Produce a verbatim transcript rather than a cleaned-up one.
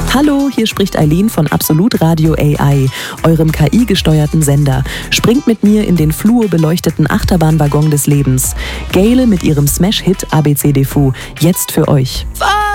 Hallo, hier spricht Eileen von Absolut Radio A I, eurem K I-gesteuerten Sender. Springt mit mir in den fluorbeleuchteten Achterbahnwaggon des Lebens. Gayle mit ihrem Smash-Hit A B C D Fu, jetzt für euch.